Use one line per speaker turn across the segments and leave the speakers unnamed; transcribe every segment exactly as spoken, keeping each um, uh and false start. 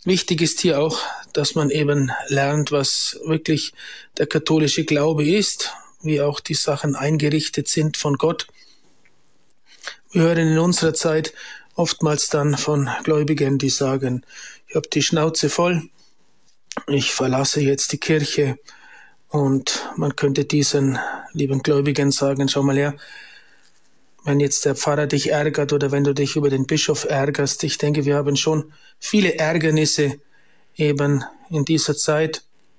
Wichtig ist hier auch, dass man eben lernt, was wirklich der katholische Glaube ist, wie auch die Sachen eingerichtet sind von Gott. Wir hören in unserer Zeit oftmals dann von Gläubigen, die sagen, ich habe die Schnauze voll, ich verlasse jetzt die Kirche. Und man könnte diesen lieben Gläubigen sagen, schau mal her, wenn jetzt der Pfarrer dich ärgert oder wenn du dich über den Bischof ärgerst, ich denke, wir haben schon viele Ärgernisse eben in dieser Zeit.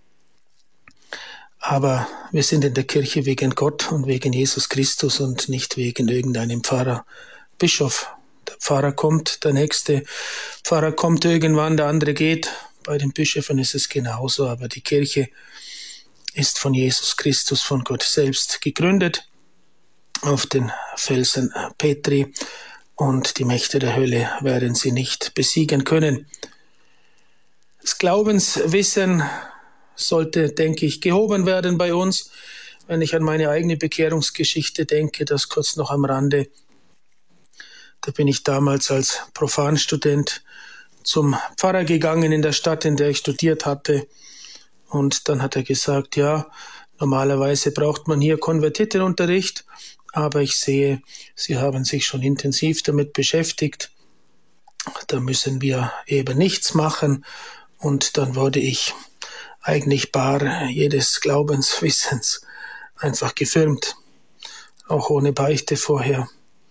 Aber wir sind in der Kirche wegen Gott und wegen Jesus Christus und nicht wegen irgendeinem Pfarrer, Bischof. Der Pfarrer kommt, der nächste Pfarrer kommt irgendwann, der andere geht. Bei den Bischöfen ist es genauso, aber die Kirche ist von Jesus Christus, von Gott selbst gegründet, auf den Felsen Petri, und die Mächte der Hölle werden sie nicht besiegen können. Das Glaubenswissen sollte, denke ich, gehoben werden bei uns. Wenn ich an meine eigene Bekehrungsgeschichte denke, das kurz noch am Rande. Da bin ich damals als Profanstudent zum Pfarrer gegangen in der Stadt, in der ich studiert hatte. Und dann hat er gesagt, ja, normalerweise braucht man hier Konvertitenunterricht, aber ich sehe, Sie haben sich schon intensiv damit beschäftigt. Da müssen wir eben nichts machen. Und dann wurde ich eigentlich bar jedes Glaubenswissens einfach gefirmt, auch ohne Beichte vorher.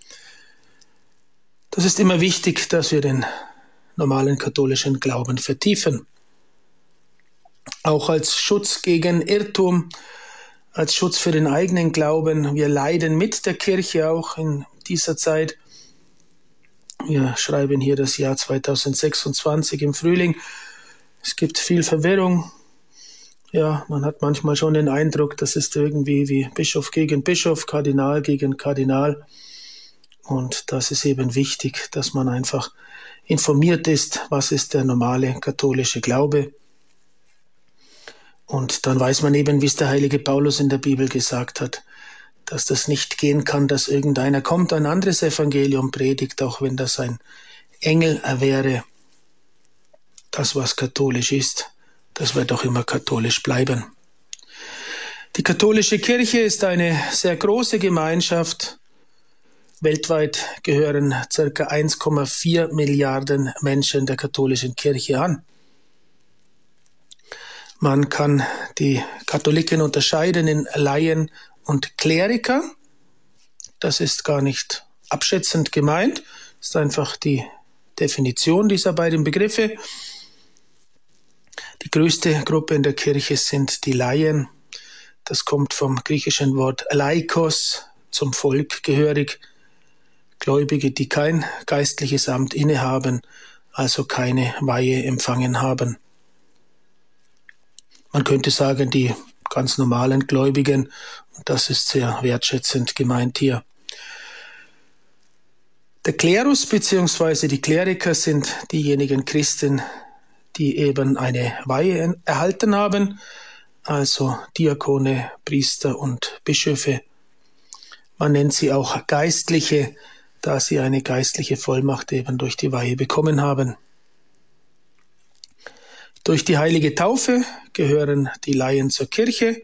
Das ist immer wichtig, dass wir den normalen katholischen Glauben vertiefen. Auch als Schutz gegen Irrtum, als Schutz für den eigenen Glauben. Wir leiden mit der Kirche auch in dieser Zeit. Wir schreiben hier das Jahr zweitausendsechsundzwanzig im Frühling. Es gibt viel Verwirrung. Ja, man hat manchmal schon den Eindruck, das ist irgendwie wie Bischof gegen Bischof, Kardinal gegen Kardinal. Und das ist eben wichtig, dass man einfach informiert ist, was ist der normale katholische Glaube. Und dann weiß man eben, wie es der heilige Paulus in der Bibel gesagt hat, dass das nicht gehen kann, dass irgendeiner kommt, ein anderes Evangelium predigt, auch wenn das ein Engel wäre. Das, was katholisch ist, das wird auch immer katholisch bleiben. Die katholische Kirche ist eine sehr große Gemeinschaft. Weltweit gehören ca. eins Komma vier Milliarden Menschen der katholischen Kirche an. Man kann die Katholiken unterscheiden in Laien und Kleriker. Das ist gar nicht abschätzend gemeint. Das ist einfach die Definition dieser beiden Begriffe. Die größte Gruppe in der Kirche sind die Laien. Das kommt vom griechischen Wort Laikos, zum Volk gehörig. Gläubige, die kein geistliches Amt innehaben, also keine Weihe empfangen haben. Man könnte sagen, die ganz normalen Gläubigen, und das ist sehr wertschätzend gemeint hier. Der Klerus bzw. die Kleriker sind diejenigen Christen, die eben eine Weihe erhalten haben, also Diakone, Priester und Bischöfe. Man nennt sie auch Geistliche, da sie eine geistliche Vollmacht eben durch die Weihe bekommen haben. Durch die heilige Taufe gehören die Laien zur Kirche.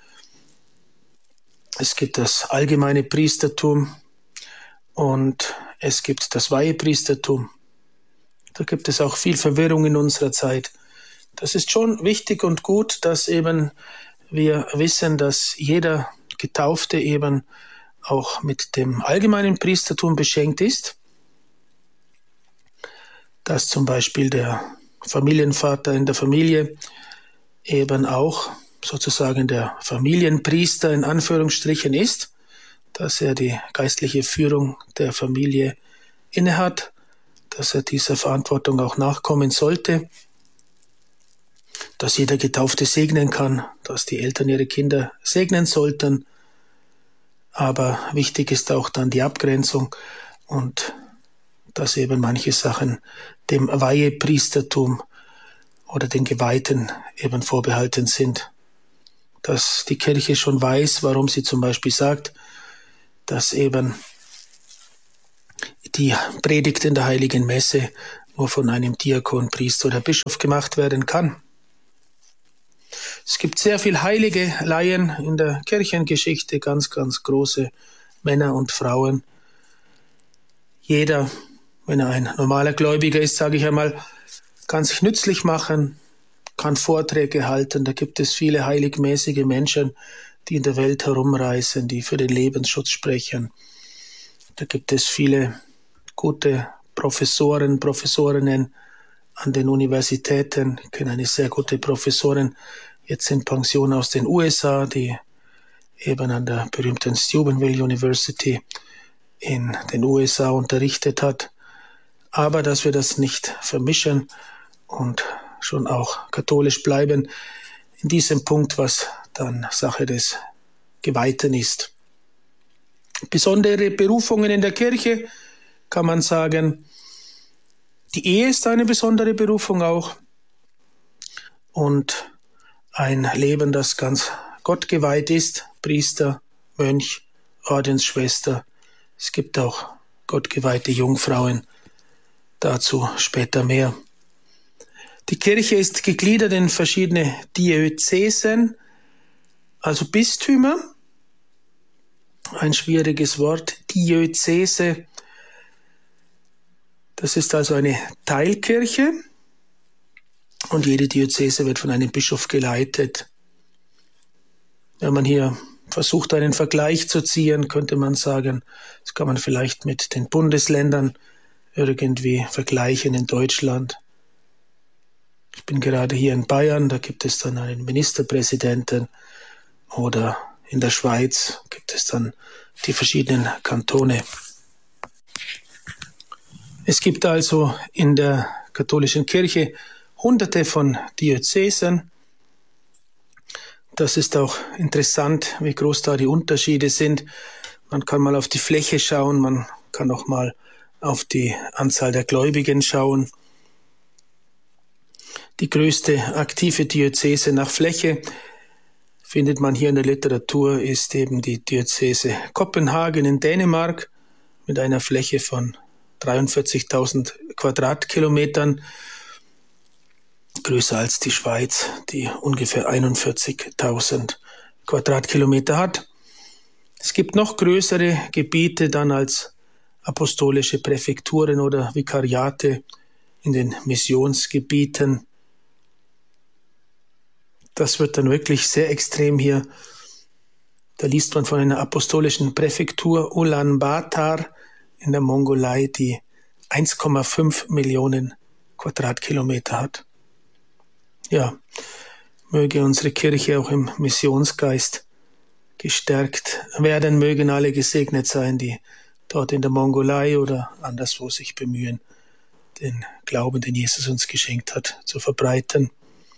Es gibt das allgemeine Priestertum und es gibt das Weihepriestertum. Da gibt es auch viel Verwirrung in unserer Zeit. Das ist schon wichtig und gut, dass eben wir wissen, dass jeder Getaufte eben auch mit dem allgemeinen Priestertum beschenkt ist. Dass zum Beispiel der Familienvater in der Familie eben auch sozusagen der Familienpriester in Anführungsstrichen ist, dass er die geistliche Führung der Familie innehat, dass er dieser Verantwortung auch nachkommen sollte, dass jeder Getaufte segnen kann, dass die Eltern ihre Kinder segnen sollten, aber wichtig ist auch dann die Abgrenzung und dass eben manche Sachen dem Weihepriestertum oder den Geweihten eben vorbehalten sind. Dass die Kirche schon weiß, warum sie zum Beispiel sagt, dass eben die Predigt in der Heiligen Messe nur von einem Diakon, Priester oder Bischof gemacht werden kann. Es gibt sehr viele heilige Laien in der Kirchengeschichte, ganz, ganz große Männer und Frauen. Jeder, wenn er ein normaler Gläubiger ist, sage ich einmal, kann sich nützlich machen, kann Vorträge halten. Da gibt es viele heiligmäßige Menschen, die in der Welt herumreisen, die für den Lebensschutz sprechen. Da gibt es viele gute Professoren, Professorinnen an den Universitäten. Ich kenne eine sehr gute Professorin, jetzt in Pension aus den U S A, die eben an der berühmten Steubenville University in den U S A unterrichtet hat. Aber dass wir das nicht vermischen und schon auch katholisch bleiben in diesem Punkt, was dann Sache des Geweihten ist. Besondere Berufungen in der Kirche kann man sagen, die Ehe ist eine besondere Berufung auch und ein Leben, das ganz Gott geweiht ist, Priester, Mönch, Ordensschwester. Es gibt auch gottgeweihte Jungfrauen, dazu später mehr. Die Kirche ist gegliedert in verschiedene Diözesen, also Bistümer. Ein schwieriges Wort, Diözese. Das ist also eine Teilkirche und jede Diözese wird von einem Bischof geleitet. Wenn man hier versucht, einen Vergleich zu ziehen, könnte man sagen, das kann man vielleicht mit den Bundesländern irgendwie vergleichen in Deutschland. Ich bin gerade hier in Bayern, da gibt es dann einen Ministerpräsidenten oder in der Schweiz gibt es dann die verschiedenen Kantone. Es gibt also in der katholischen Kirche hunderte von Diözesen. Das ist auch interessant, wie groß da die Unterschiede sind. Man kann mal auf die Fläche schauen, man kann auch mal auf die Anzahl der Gläubigen schauen. Die größte aktive Diözese nach Fläche findet man hier in der Literatur, ist eben die Diözese Kopenhagen in Dänemark mit einer Fläche von dreiundvierzigtausend Quadratkilometern, größer als die Schweiz, die ungefähr einundvierzigtausend Quadratkilometer hat. Es gibt noch größere Gebiete dann als apostolische Präfekturen oder Vikariate in den Missionsgebieten. Das wird dann wirklich sehr extrem hier. Da liest man von einer apostolischen Präfektur Ulaanbaatar in der Mongolei, die eins Komma fünf Millionen Quadratkilometer hat. Ja, möge unsere Kirche auch im Missionsgeist gestärkt werden, mögen alle gesegnet sein, die dort in der Mongolei oder anderswo sich bemühen, den Glauben, den Jesus uns geschenkt hat, zu verbreiten.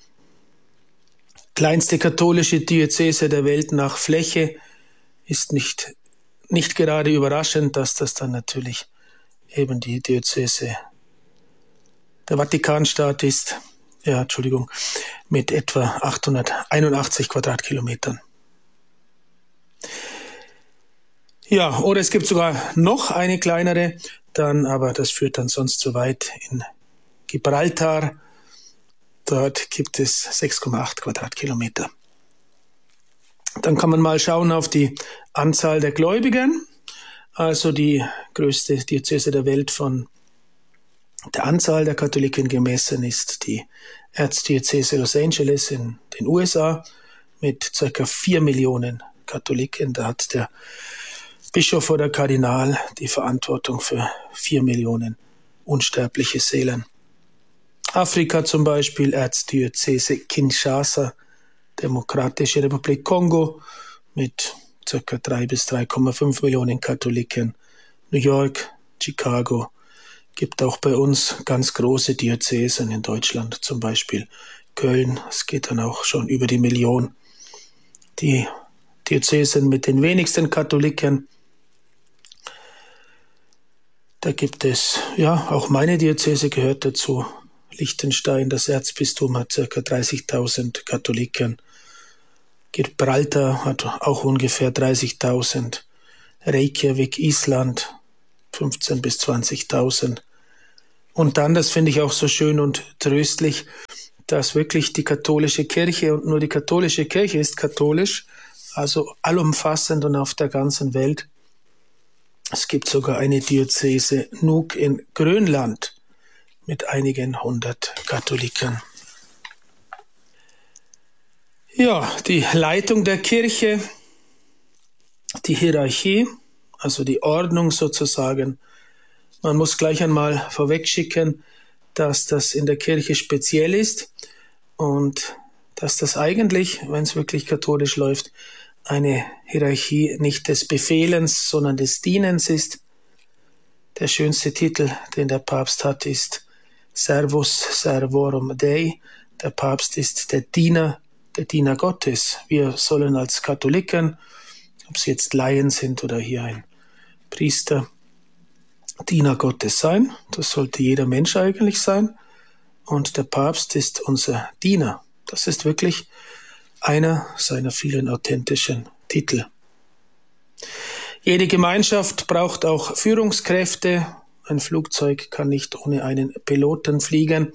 Kleinste katholische Diözese der Welt nach Fläche ist nicht, nicht gerade überraschend, dass das dann natürlich eben die Diözese der Vatikanstaat ist, ja, Entschuldigung, mit etwa achthunderteinundachtzig Quadratkilometern. Ja, oder es gibt sogar noch eine kleinere, dann, aber das führt dann sonst zu weit, in Gibraltar. Dort gibt es sechs Komma acht Quadratkilometer. Dann kann man mal schauen auf die Anzahl der Gläubigen. Also die größte Diözese der Welt von der Anzahl der Katholiken gemessen ist die Erzdiözese Los Angeles in den U S A mit ca. vier Millionen Katholiken. Da hat der Bischof oder Kardinal die Verantwortung für vier Millionen unsterbliche Seelen. Afrika zum Beispiel, Erzdiözese Kinshasa, Demokratische Republik Kongo mit ca. drei bis drei Komma fünf Millionen Katholiken. New York, Chicago, gibt auch bei uns ganz große Diözesen in Deutschland, zum Beispiel Köln. Es geht dann auch schon über die Million. Die Diözesen mit den wenigsten Katholiken, da gibt es, ja, auch meine Diözese gehört dazu. Liechtenstein, das Erzbistum, hat ca. dreißigtausend Katholiken. Gibraltar hat auch ungefähr dreißigtausend. Reykjavik, Island, fünfzehntausend bis zwanzigtausend. Und dann, das finde ich auch so schön und tröstlich, dass wirklich die katholische Kirche, und nur die katholische Kirche ist katholisch, also allumfassend und auf der ganzen Welt. Es gibt sogar eine Diözese Nuuk in Grönland mit einigen hundert Katholiken. Ja, die Leitung der Kirche, die Hierarchie, also die Ordnung sozusagen. Man muss gleich einmal vorwegschicken, dass das in der Kirche speziell ist und dass das eigentlich, wenn es wirklich katholisch läuft, eine Hierarchie nicht des Befehlens, sondern des Dienens ist. Der schönste Titel, den der Papst hat, ist Servus Servorum Dei. Der Papst ist der Diener, der Diener Gottes. Wir sollen als Katholiken, ob sie jetzt Laien sind oder hier ein Priester, Diener Gottes sein. Das sollte jeder Mensch eigentlich sein. Und der Papst ist unser Diener. Das ist wirklich einer seiner vielen authentischen Titel. Jede Gemeinschaft braucht auch Führungskräfte. Ein Flugzeug kann nicht ohne einen Piloten fliegen.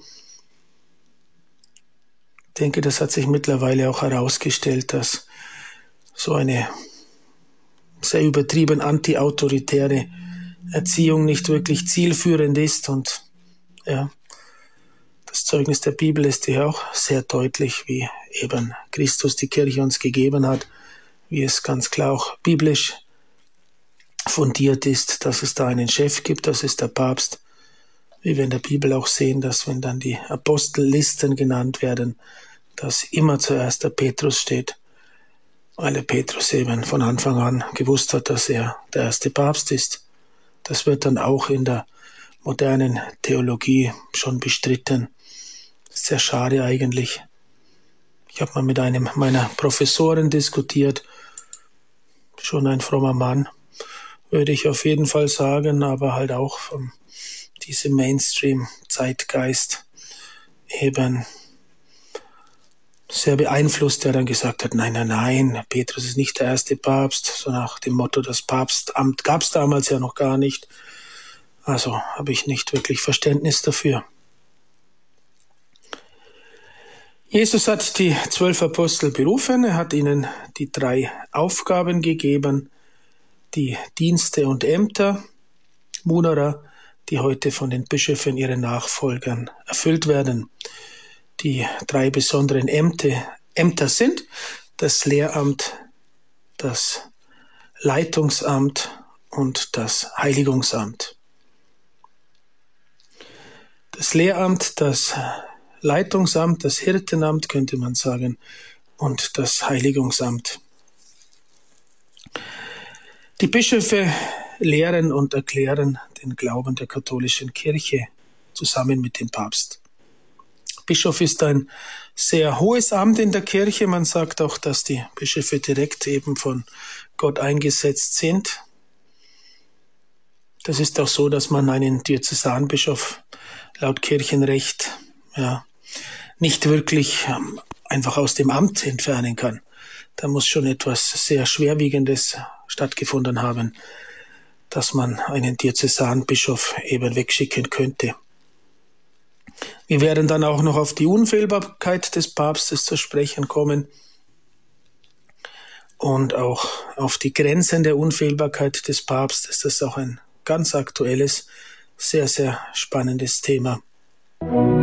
Ich denke, das hat sich mittlerweile auch herausgestellt, dass so eine sehr übertrieben anti-autoritäre Erziehung nicht wirklich zielführend ist. Und ja, das Zeugnis der Bibel ist ja auch sehr deutlich, wie eben Christus die Kirche uns gegeben hat, wie es ganz klar auch biblisch fundiert ist, dass es da einen Chef gibt, das ist der Papst. Wie wir in der Bibel auch sehen, dass wenn dann die Apostellisten genannt werden, dass immer zuerst der Petrus steht, weil der Petrus eben von Anfang an gewusst hat, dass er der erste Papst ist. Das wird dann auch in der modernen Theologie schon bestritten. Sehr schade eigentlich. Ich habe mal mit einem meiner Professoren diskutiert, schon ein frommer Mann, würde ich auf jeden Fall sagen, aber halt auch von diesem Mainstream-Zeitgeist eben sehr beeinflusst, der dann gesagt hat, nein, nein, nein, Petrus ist nicht der erste Papst, so nach dem Motto, das Papstamt gab es damals ja noch gar nicht. Also habe ich nicht wirklich Verständnis dafür. Jesus hat die zwölf Apostel berufen, er hat ihnen die drei Aufgaben gegeben, die Dienste und Ämter, Munera, die heute von den Bischöfen, ihren Nachfolgern, erfüllt werden. Die drei besonderen Ämter, Ämter sind das Lehramt, das Leitungsamt und das Heiligungsamt. Das Lehramt, das Leitungsamt, das Hirtenamt, könnte man sagen, und das Heiligungsamt. Die Bischöfe lehren und erklären den Glauben der katholischen Kirche zusammen mit dem Papst. Bischof ist ein sehr hohes Amt in der Kirche. Man sagt auch, dass die Bischöfe direkt eben von Gott eingesetzt sind. Das ist auch so, dass man einen Diözesanbischof laut Kirchenrecht ja, nicht wirklich ähm, einfach aus dem Amt entfernen kann. Da muss schon etwas sehr Schwerwiegendes stattgefunden haben, dass man einen Diözesanbischof eben wegschicken könnte. Wir werden dann auch noch auf die Unfehlbarkeit des Papstes zu sprechen kommen und auch auf die Grenzen der Unfehlbarkeit des Papstes. Das ist auch ein ganz aktuelles, sehr, sehr spannendes Thema.